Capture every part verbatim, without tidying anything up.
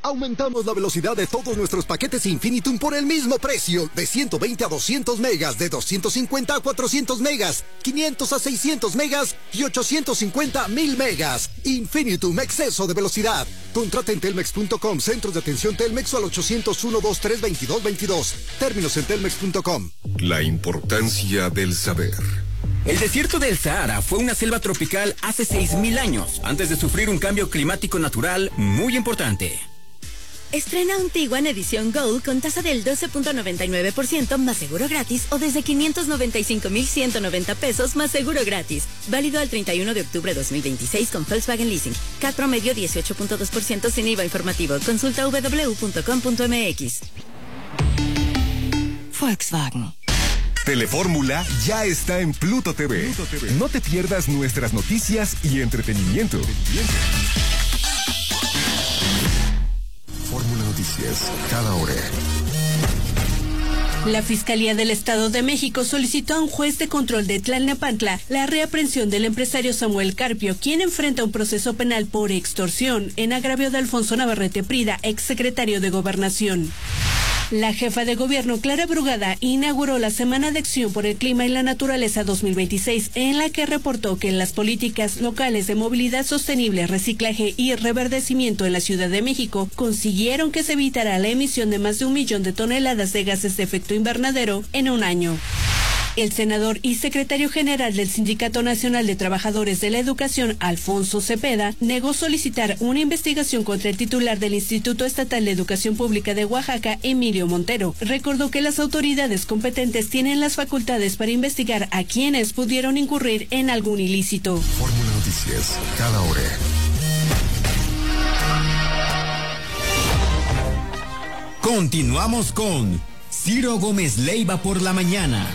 Aumentamos la velocidad de todos nuestros paquetes Infinitum por el mismo precio, de ciento veinte a doscientos megas, de doscientos cincuenta a cuatrocientos megas, quinientos a seiscientos megas y ochocientos cincuenta a mil megas. Infinitum, exceso de velocidad. Contrata en telmex punto com, centros de atención Telmex o al ochocientos uno, veintitrés, veintidós, veintidós. Términos en telmex punto com. La importancia del saber. El desierto del Sahara fue una selva tropical hace seis mil años, antes de sufrir un cambio climático natural muy importante. Estrena un Tiguan edición Gold con tasa del doce punto noventa y nueve por ciento más seguro gratis o desde quinientos noventa y cinco mil ciento noventa pesos más seguro gratis. Válido al treinta y uno de octubre de dos mil veintiséis con Volkswagen Leasing. C A T promedio dieciocho punto dos por ciento sin I V A informativo. Consulta doble u doble u doble u punto com punto m x. Volkswagen. Telefórmula ya está en Pluto T V. Pluto T V. No te pierdas nuestras noticias y entretenimiento. Fórmula Noticias, cada hora. La Fiscalía del Estado de México solicitó a un juez de control de Tlalnepantla la reaprehensión del empresario Samuel Carpio, quien enfrenta un proceso penal por extorsión en agravio de Alfonso Navarrete Prida, exsecretario de Gobernación. La jefa de gobierno, Clara Brugada, inauguró la Semana de Acción por el Clima y la Naturaleza dos mil veintiséis, en la que reportó que las políticas locales de movilidad sostenible, reciclaje y reverdecimiento en la Ciudad de México consiguieron que se evitara la emisión de más de un millón de toneladas de gases de efecto invernadero en un año. El senador y secretario general del Sindicato Nacional de Trabajadores de la Educación, Alfonso Cepeda, negó solicitar una investigación contra el titular del Instituto Estatal de Educación Pública de Oaxaca, Emilio Montero. Recordó que las autoridades competentes tienen las facultades para investigar a quienes pudieron incurrir en algún ilícito. Fórmula Noticias, cada hora. Continuamos con Ciro Gómez Leiva por la mañana.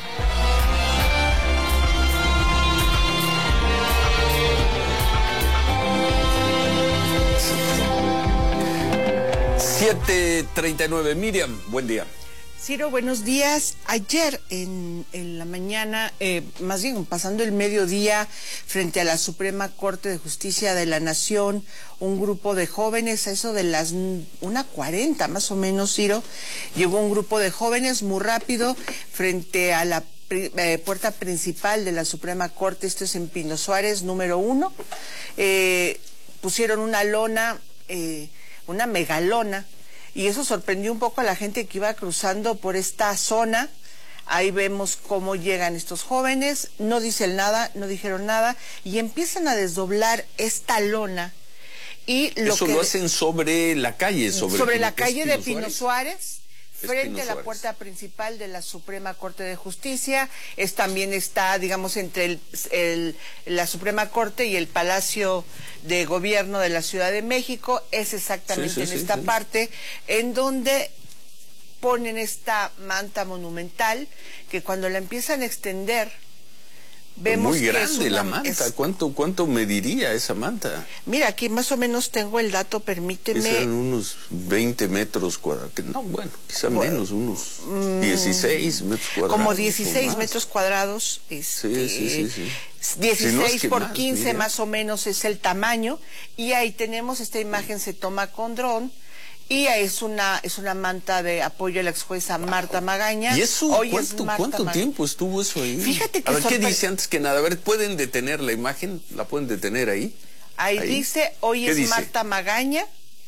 siete treinta y nueve, Miriam, buen día. Ciro, buenos días. Ayer en, en la mañana, eh, más bien pasando el mediodía, frente a la Suprema Corte de Justicia de la Nación, un grupo de jóvenes, a eso de las una cuarenta más o menos, Ciro, llegó un grupo de jóvenes muy rápido frente a la eh, puerta principal de la Suprema Corte, esto es en Pino Suárez, número uno, eh, pusieron una lona, eh, una megalona, y eso sorprendió un poco a la gente que iba cruzando por esta zona. Ahí vemos cómo llegan estos jóvenes, no dicen nada, no dijeron nada, y empiezan a desdoblar esta lona. Y lo eso que, lo hacen sobre la calle, sobre, sobre la calle de Pino Pino Suárez, Suárez frente Pino a la Suárez. puerta principal de la Suprema Corte de Justicia. Es también está, digamos, entre el, el, la Suprema Corte y el Palacio de Gobierno de la Ciudad de México. Es exactamente sí, sí, en sí, esta sí. parte en donde ponen esta manta monumental que cuando la empiezan a extender vemos muy que grande es una, la manta. es, ¿Cuánto, ¿Cuánto mediría esa manta? Mira, aquí más o menos tengo el dato, permíteme. Eran unos veinte metros cuadrados. No, bueno, quizá Bueno, menos, unos mm, dieciséis metros cuadrados. Como dieciséis o metros cuadrados. Este, Sí, sí, sí, sí. dieciséis Si no es que por más, quince Miriam. más o menos es el tamaño. Y ahí tenemos, esta imagen se toma con dron. Y es una es una manta de apoyo a la ex jueza Marta Magaña. ¿Y eso Hoy cuánto, es Marta cuánto Magaña. tiempo estuvo eso ahí? Fíjate que A ver, ¿qué sorpre- dice antes que nada? A ver, ¿pueden detener la imagen? ¿La pueden detener ahí? Ahí, Ahí. dice, hoy ¿Qué es dice? Marta Magaña.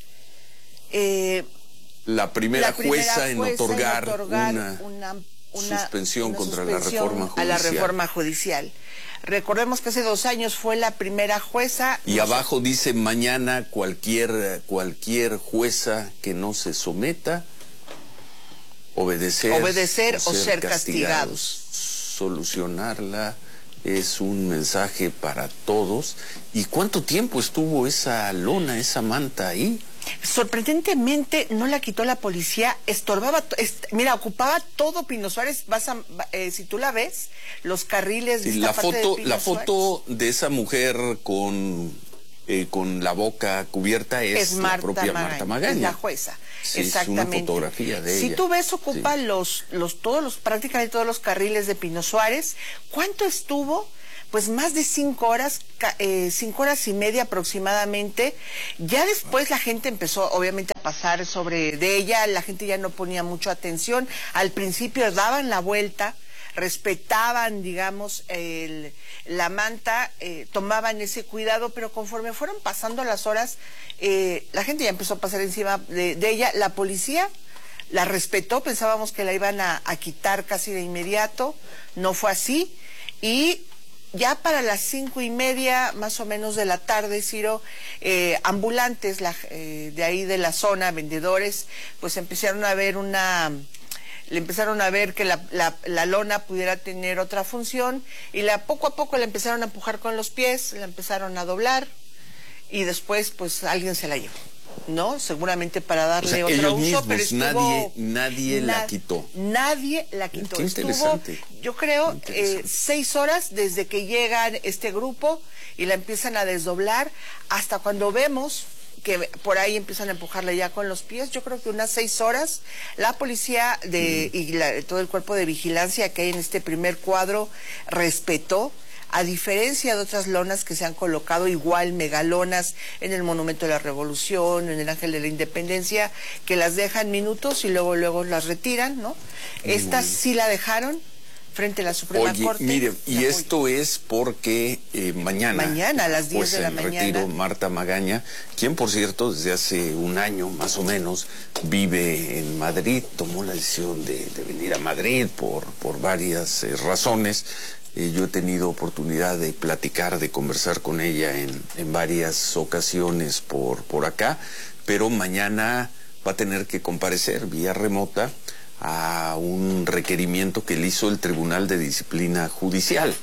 Eh, La primera, la primera jueza, en, jueza otorgar en otorgar una, una, una suspensión una contra suspensión la reforma judicial. a la reforma judicial. Recordemos que hace dos años fue la primera jueza. Y no abajo dice, mañana cualquier, cualquier jueza que no se someta, obedecer, Obedecer o ser castigados. Solucionarla es un mensaje para todos. ¿Y cuánto tiempo estuvo esa lona, esa manta ahí? Sorprendentemente no la quitó la policía, estorbaba, est mira, ocupaba todo Pino Suárez. Vas a, eh, si tú la ves, los carriles de Sí, esta la parte foto, de Pino la Suárez foto de esa mujer con eh, con la boca cubierta es, es Marta la propia Magaña, Marta Magaña. es la jueza. Sí, Exactamente. es una fotografía de si ella. tú ves, ocupa Sí. los, los, todos los, prácticamente todos los carriles de Pino Suárez. ¿Cuánto estuvo? pues más de cinco horas, eh, cinco horas y media aproximadamente. Ya después la gente empezó obviamente a pasar sobre de ella, la gente ya no ponía mucho atención. Al principio daban la vuelta, respetaban, digamos, el, la manta, eh, tomaban ese cuidado, pero conforme fueron pasando las horas, eh, la gente ya empezó a pasar encima de, de ella. La policía la respetó, pensábamos que la iban a, a quitar casi de inmediato, no fue así, y ya para las cinco y media más o menos de la tarde, Ciro, eh, ambulantes la, eh, de ahí de la zona, vendedores, pues empezaron a ver una... le empezaron a ver que la, la, la lona pudiera tener otra función, y la, poco a poco la empezaron a empujar con los pies, la empezaron a doblar, y después pues alguien se la llevó, ¿no? Seguramente para darle, o sea, otro ellos uso, mismos, pero estuvo, nadie, nadie na, la quitó. Nadie la quitó. Qué interesante. Estuvo, yo creo, eh, seis horas desde que llegan este grupo y la empiezan a desdoblar hasta cuando vemos que por ahí empiezan a empujarla ya con los pies. Yo creo que unas seis horas. La policía de, mm. y la, todo el cuerpo de vigilancia que hay en este primer cuadro respetó, a diferencia de otras lonas que se han colocado, igual megalonas en el Monumento de la Revolución, en el Ángel de la Independencia, que las dejan minutos y luego luego las retiran, ¿no? Estas sí la dejaron frente a la Suprema Oye, Corte. mire, y esto es porque eh, mañana... Mañana a las diez de la en mañana. retiro, Marta Magaña, quien por cierto desde hace un año más o menos vive en Madrid, tomó la decisión de, de venir a Madrid por, por varias eh, razones. Eh, yo he tenido oportunidad de platicar, de conversar con ella en, en varias ocasiones por, por acá, pero mañana va a tener que comparecer vía remota a un requerimiento que le hizo el Tribunal de Disciplina Judicial.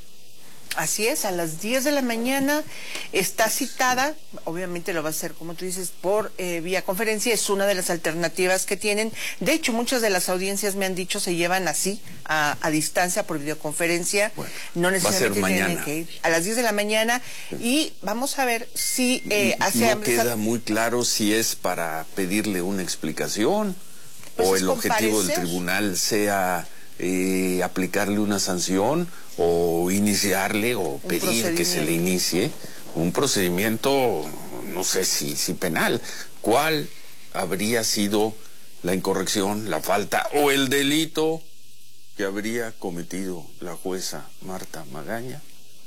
Así es, a las diez de la mañana está citada, obviamente lo va a hacer, como tú dices, por eh, vía conferencia, es una de las alternativas que tienen. De hecho, muchas de las audiencias me han dicho se llevan así, a, a distancia, por videoconferencia, bueno, no necesariamente tienen que ir. A las diez de la mañana, y vamos a ver si eh, hace... No queda muy claro si es para pedirle una explicación, pues o el objetivo del tribunal sea eh, aplicarle una sanción, o iniciarle o pedir que se le inicie un procedimiento, no sé si, si penal. ¿Cuál habría sido la incorrección, la falta o el delito que habría cometido la jueza Marta Magaña?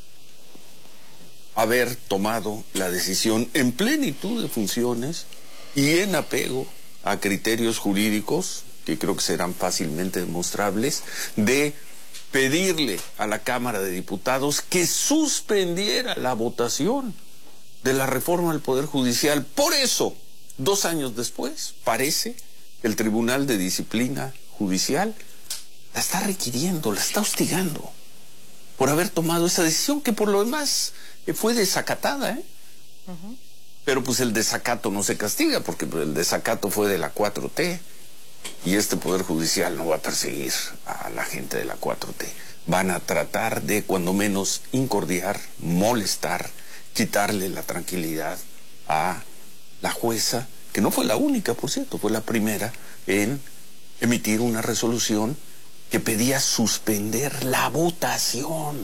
Haber tomado la decisión en plenitud de funciones y en apego a criterios jurídicos, que creo que serán fácilmente demostrables, de pedirle a la Cámara de Diputados que suspendiera la votación de la reforma del Poder Judicial. Por eso, dos años después, parece que el Tribunal de Disciplina Judicial la está requiriendo, la está hostigando por haber tomado esa decisión, que por lo demás fue desacatada, ¿eh? Uh-huh. Pero pues el desacato no se castiga, porque el desacato fue de la cuatro T. Y este Poder Judicial no va a perseguir a la gente de la cuatro T. Van a tratar de, cuando menos, incordiar, molestar, quitarle la tranquilidad a la jueza, que no fue la única, por cierto, fue la primera en emitir una resolución que pedía suspender la votación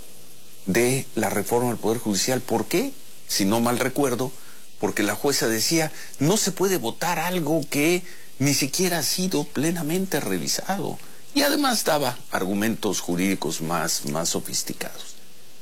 de la reforma del Poder Judicial. ¿Por qué? Si no mal recuerdo, porque la jueza decía, no se puede votar algo que ni siquiera ha sido plenamente revisado, y además daba argumentos jurídicos más, más sofisticados.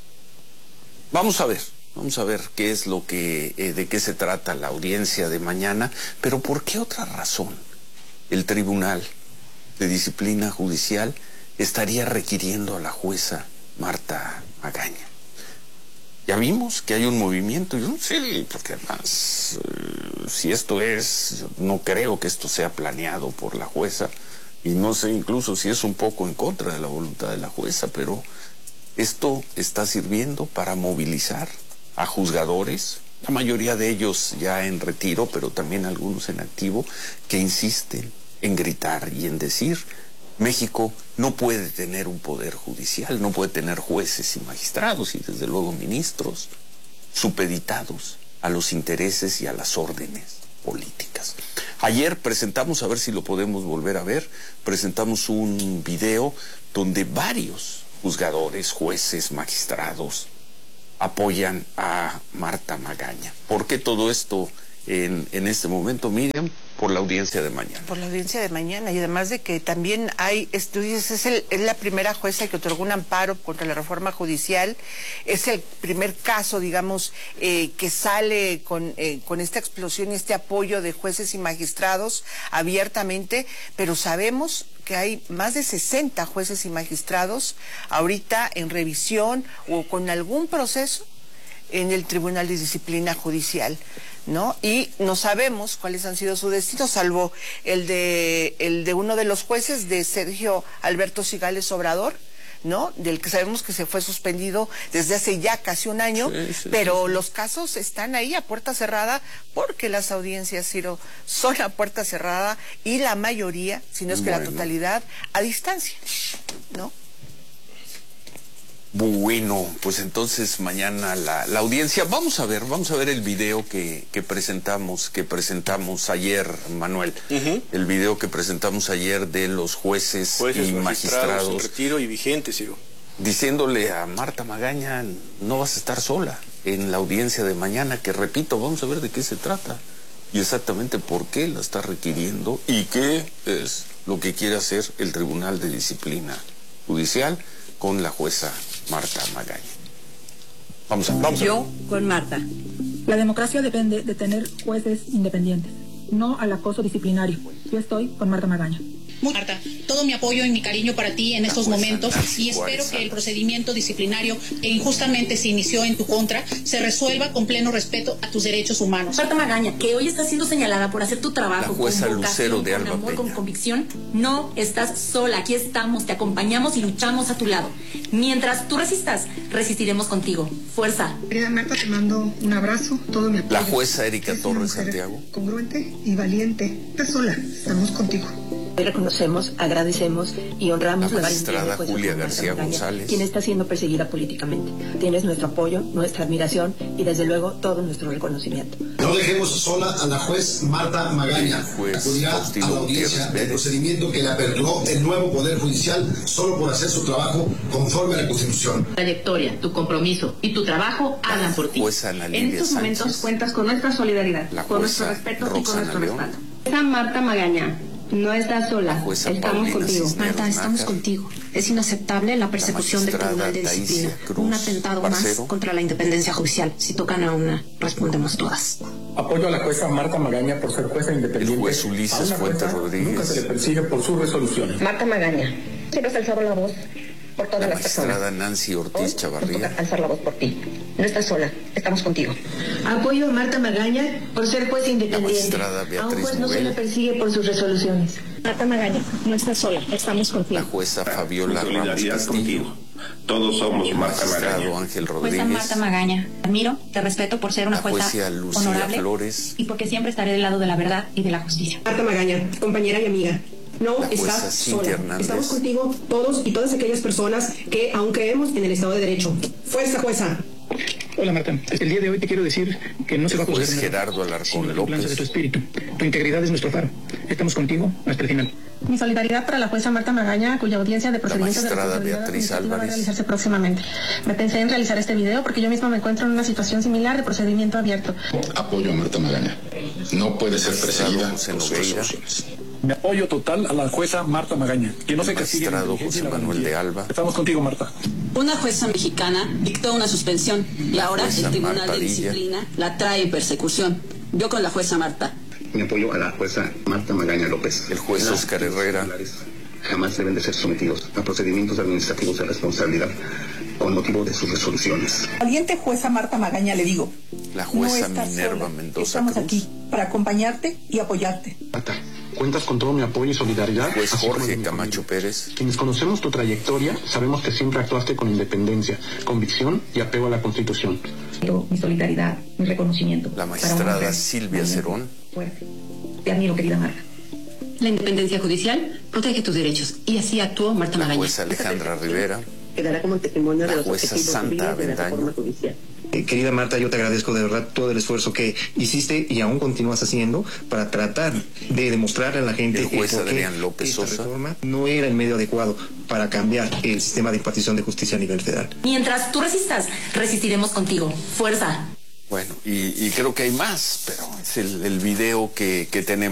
Vamos a ver, vamos a ver qué es lo que, eh, de qué se trata la audiencia de mañana, pero ¿por qué otra razón el Tribunal de Disciplina Judicial estaría requiriendo a la jueza Marta Magaña? Ya vimos que hay un movimiento, yo no sé, porque además, eh, si esto es, no creo que esto sea planeado por la jueza, y no sé incluso si es un poco en contra de la voluntad de la jueza, pero esto está sirviendo para movilizar a juzgadores, la mayoría de ellos ya en retiro, pero también algunos en activo, que insisten en gritar y en decir: México no puede tener un poder judicial, no puede tener jueces y magistrados y desde luego ministros supeditados a los intereses y a las órdenes políticas. Ayer presentamos, a ver si lo podemos volver a ver, presentamos un video donde varios juzgadores, jueces, magistrados apoyan a Marta Magaña. ¿Por qué todo esto en, en este momento, Miriam? Por la audiencia de mañana. Por la audiencia de mañana, y además de que también hay, tú dices, es, el, es la primera jueza que otorgó un amparo contra la reforma judicial, es el primer caso, digamos, eh, que sale con, eh, con esta explosión y este apoyo de jueces y magistrados abiertamente, pero sabemos que hay más de sesenta jueces y magistrados ahorita en revisión o con algún proceso en el Tribunal de Disciplina Judicial, ¿no? Y no sabemos cuáles han sido sus destinos, salvo el de el de uno de los jueces, de Sergio Alberto Cigales Obrador, ¿no? Del que sabemos que se fue suspendido desde hace ya casi un año, sí, sí, pero sí, los casos están ahí a puerta cerrada porque las audiencias, Ciro, son a puerta cerrada y la mayoría, si no es que bueno. la totalidad, a distancia, ¿no? Bueno, pues entonces mañana la, la audiencia, vamos a ver, vamos a ver el video que, que presentamos, que presentamos ayer, Manuel, uh-huh. el video que presentamos ayer de los jueces, jueces y magistrados, magistrados en retiro y vigentes, Ciro, diciéndole a Marta Magaña, no vas a estar sola en la audiencia de mañana, que repito, vamos a ver de qué se trata y exactamente por qué la está requiriendo y qué es lo que quiere hacer el Tribunal de Disciplina Judicial con la jueza Marta Magaña. Vamos a, vamos a Yo con Marta. La democracia depende de tener jueces independientes, no al acoso disciplinario. Yo estoy con Marta Magaña. Marta, todo mi apoyo y mi cariño para ti en estos momentos y espero que el procedimiento disciplinario que injustamente se inició en tu contra se resuelva con pleno respeto a tus derechos humanos. Marta Magaña, que hoy está siendo señalada por hacer tu trabajo la jueza con Lucero de con Alba amor, Peña. Con convicción, no estás sola, aquí estamos, te acompañamos y luchamos a tu lado. Mientras tú resistas, resistiremos contigo. Fuerza. Querida Marta, te mando un abrazo, todo mi apoyo. La jueza Erika Torres Santiago. Congruente y valiente. Estás sola, estamos contigo. Hoy reconocemos, agradecemos y honramos la la magistrada Julia García Magaña, González, quien está siendo perseguida políticamente. Tienes nuestro apoyo, nuestra admiración y desde luego todo nuestro reconocimiento. No dejemos sola a la juez Marta Magaña. Acudirá a la audiencia del procedimiento que le aperturó el nuevo Poder Judicial solo por hacer su trabajo conforme a la Constitución. Tu trayectoria, tu compromiso y tu trabajo hagan por ti. En estos momentos Sánchez, cuentas con nuestra solidaridad, con nuestro respeto Roxana y con nuestro León, respaldo. Esa Marta Magaña no estás sola, estamos Paulina contigo. Cisneros Marta, estamos Nácar, contigo. Es inaceptable la persecución la del Tribunal de Disciplina. Cruz, Un atentado Barcero. más contra la independencia judicial. Si tocan a una, respondemos todas. Apoyo a la jueza Marta Magaña por ser jueza independiente. El juez Ulises Fuentes Rodríguez. Nunca se le persigue por sus resoluciones. Marta Magaña, quiero alzar la voz por todas la las personas. magistrada Nancy Ortiz Hoy Chavarría. nos toca alzar la voz por ti. No estás sola, estamos contigo. Apoyo a Marta Magaña por ser juez independiente. La magistrada Beatriz A un juez no se Noguel. le persigue por sus resoluciones. Marta Magaña, no estás sola, estamos contigo. La jueza Fabiola Ramos Solidaridad Castillo. contigo. Todos somos El Marta Magaña. magistrado Ángel Jueza Rodríguez. Marta Magaña, te admiro, te respeto por ser una La jueza jueza Lucía honorable Flores. y porque siempre estaré del lado de la verdad y de la justicia. Marta Magaña, compañera y amiga. No La jueza estás Cintia sola. Hernández. Estamos contigo todos y todas aquellas personas que aún creemos en el Estado de Derecho. Fuerza, jueza. Hola Marta, el día de hoy te quiero decir que no se va a El juez juzgar Gerardo Alarcón sino la templanza de tu López. espíritu. Tu integridad es nuestro faro. Estamos contigo hasta el final. Mi solidaridad para la jueza Marta Magaña, cuya audiencia de procedimientos de magistrada responsabilidad Beatriz administrativa va a Álvarez. realizarse próximamente. Me pensé en realizar este video porque yo misma me encuentro en una situación similar de procedimiento abierto. Apoyo a Marta Magaña. No puede ser perseguida José por sus Nogueira. resoluciones. Mi apoyo total a la jueza Marta Magaña. Que no El se castigue la magistrado inteligencia y José la Manuel valentía. de Alba. Estamos contigo, Marta. Una jueza mexicana dictó una suspensión y La ahora jueza el Tribunal Mar de Padilla. Disciplina la trae en persecución. Yo con la jueza Marta. Mi apoyo a la jueza Marta Magaña López. El juez Las Óscar Herrera. Jamás deben de ser sometidos a procedimientos administrativos de responsabilidad con motivo de sus resoluciones. Valiente jueza Marta Magaña, le digo. La jueza no estás Minerva sola. Mendoza Estamos Cruz. aquí para acompañarte y apoyarte. Marta, cuentas con todo mi apoyo y solidaridad. El juez así como Jorge de mi Camacho familia. Pérez. Quienes conocemos tu trayectoria, sabemos que siempre actuaste con independencia, convicción y apego a la Constitución. Mi solidaridad, mi reconocimiento. La para una magistrada mujer Silvia valiente, Cerón. fuerte. Te admiro, querida Marta. La independencia judicial protege tus derechos y así actuó Marta La Magaña. jueza Alejandra Rivera. Quedará como testimonio La de los jueza objetivos Santa civiles de la Avendaño. reforma judicial. Eh, querida Marta, yo te agradezco de verdad todo el esfuerzo que hiciste y aún continúas haciendo para tratar de demostrarle a la gente el juez que Adrián López esta Sosa reforma no era el medio adecuado para cambiar el sistema de impartición de justicia a nivel federal. Mientras tú resistas, resistiremos contigo. Fuerza. Bueno, y, y creo que hay más, pero es el, el video que, que tenemos.